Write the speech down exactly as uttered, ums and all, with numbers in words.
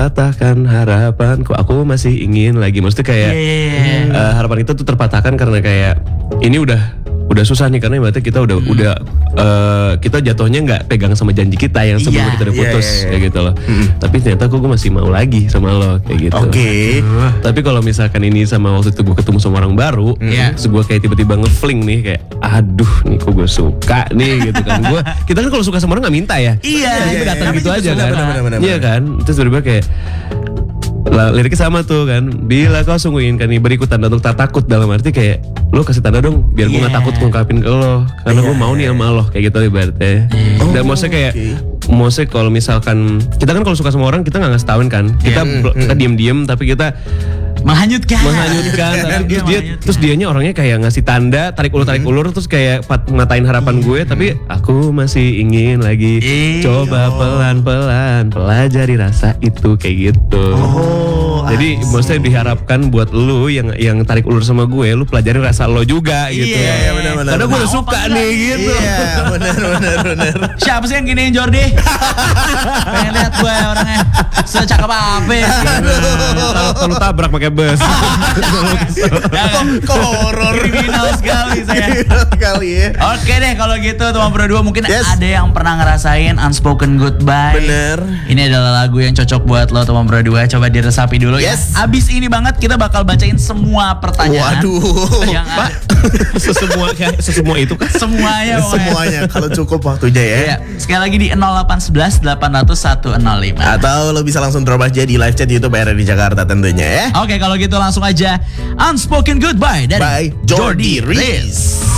terpatahkan harapanku, aku masih ingin lagi. Maksudnya kayak yeah. uh, harapan itu tuh terpatahkan karena kayak ini udah udah susah nih karena berarti kita udah hmm. udah uh, kita jatuhnya nggak pegang sama janji kita yang sebelum yeah. kita udah putus yeah, yeah, yeah. kayak gitu loh. Hmm. Tapi ternyata aku gue masih mau lagi sama lo kayak gitu. Oke. Okay. Uh. Tapi kalau misalkan ini sama waktu itu gue ketemu sama orang baru, yeah. terus gue kayak tiba-tiba ngefling nih kayak, aduh nih kok gue suka nih gitu kan. Gue kita kan kalau suka sama orang nggak minta ya. Iya. Tiba-tiba datang gitu aja kan. Bener, bener, bener, iya kan. Terus tiba-tiba kayak liriknya sama tuh kan, bila kau sungguh inginkan nih beriku tanda untuk tak takut, dalam arti kayak lo kasih tanda dong biar gue yeah. gak takut ngungkapin ke lo karena yeah. gue mau nih sama lo kayak gitu ibaratnya. Oh, dan maksudnya kayak okay. maksudnya kalau misalkan kita kan kalau suka sama orang kita nggak ngasih tauin kan, kita yeah. kita diem-diem tapi kita menghanyutkan menghanyutkan tapi terus dia terus dianya orangnya kayak ngasih tanda tarik ulur tarik ulur terus kayak ngatain harapan gue tapi aku masih ingin lagi coba pelan-pelan pelajari rasa itu kayak gitu. Oh, jadi asik. maksudnya diharapkan buat lu yang yang tarik ulur sama gue, lu pelajarin rasa lo juga gitu. Iya, iya benar-benar. Karena gue udah suka nih gitu. Iya, benar-benar benar. Siapa sih yang giniin Jordi? Pengen lihat gue orangnya secakep apa ya? Kalau tabrak pakai bus. Kok horor kriminal sekali saya. Sekali ya. Oke deh kalau gitu teman berdua mungkin yes. ada yang pernah ngerasain unspoken goodbye. Bener. Ini adalah lagu yang cocok buat lo teman berdua. Coba diresapi dulu yes. ya. Abis ini banget kita bakal bacain semua pertanyaan. Waduh. Yang Pak, sesemua sesemua itu kan semuanya. Semuanya kalau cukup waktunya ya. Iya. Sekali lagi di nol delapan satu satu delapan nol nol satu nol lima. Atau lo bisa langsung terobos aja di live chat YouTube R R D Jakarta tentunya ya. Oke kalau gitu langsung aja Unspoken Goodbye dari By Jordi Riz.